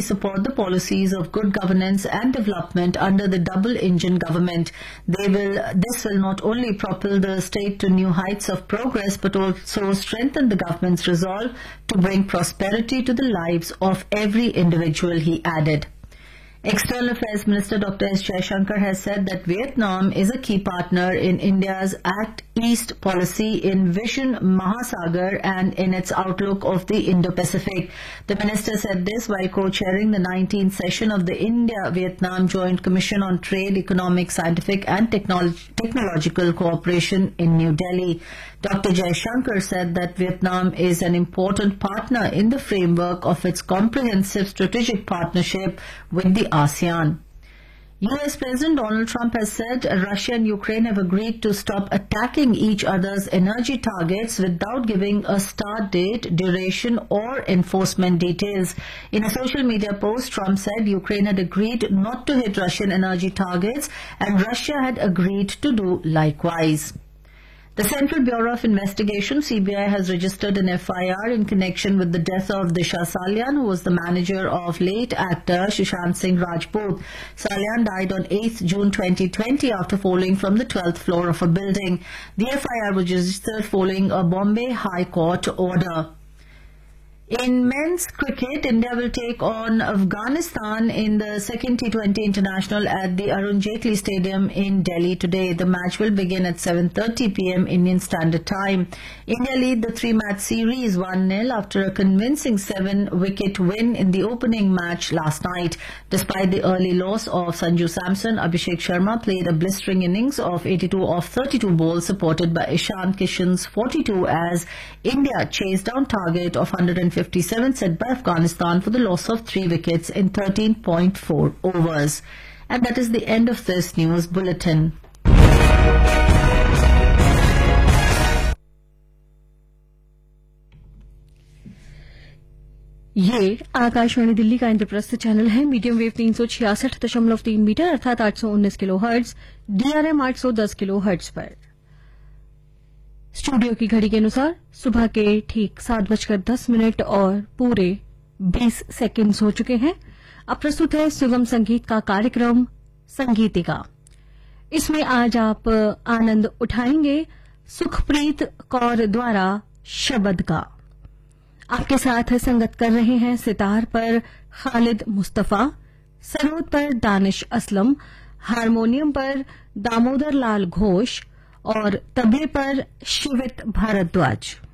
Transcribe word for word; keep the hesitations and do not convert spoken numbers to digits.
support the policies of good governance and development under the double-engine government. They will, this will not only propel the state to new heights of progress, but also strengthen the government's resolve to bring prosperity to the lives of every individual, he added. External Affairs Minister Doctor S. Jaishankar has said that Vietnam is a key partner in India's Act East policy in Vision Mahasagar and in its outlook of the Indo-Pacific. The minister said this while co-chairing the nineteenth session of the India-Vietnam Joint Commission on Trade, Economic, Scientific and Technolo- Technological Cooperation in New Delhi. Doctor Jaishankar said that Vietnam is an important partner in the framework of its comprehensive strategic partnership with the ASEAN. U S President Donald Trump has said Russia and Ukraine have agreed to stop attacking each other's energy targets without giving a start date, duration or enforcement details. In a social media post, Trump said Ukraine had agreed not to hit Russian energy targets and Russia had agreed to do likewise. The Central Bureau of Investigation, C B I, has registered an F I R in connection with the death of Disha Salian, who was the manager of late actor Sushant Singh Rajput. Salian died on eighth June twenty twenty after falling from the twelfth floor of a building. The F I R was registered following a Bombay High Court order. In men's cricket, India will take on Afghanistan in the second T twenty International at the Arun Jaitley Stadium in Delhi today. The match will begin at seven thirty p m Indian Standard Time. India lead the three-match series one nil after a convincing seven-wicket win in the opening match last night. Despite the early loss of Sanju Samson, Abhishek Sharma played a blistering innings of eighty-two off thirty-two balls supported by Ishan Kishan's forty-two as India chased down target of one hundred fifty-seven set by Afghanistan for the loss of three wickets in thirteen point four overs. And that is the end of this news bulletin. ये आकाशवाणी दिल्ली का Indraprastha channel है। Medium wave तीन सौ छियासठ दशमलव तीन metre अर्थात आठ सौ उन्नीस किलो हर्ट्ज, डीआरएम आठ सौ दस किलो हर्ट्ज पर। स्टूडियो की घड़ी के अनुसार सुबह के ठीक सात बजकर दस मिनट और पूरे बीस सेकंड्स हो चुके हैं। अब प्रस्तुत है सुगम संगीत का कार्यक्रम संगीतिका। इसमें आज आप आनंद उठाएंगे सुखप्रीत कौर द्वारा शबद का। आपके साथ संगत कर रहे हैं सितार पर खालिद मुस्तफा, सरोद पर दानिश असलम, हारमोनियम पर दामोदर लाल घोष और तबले पर शिवित भारद्वाज।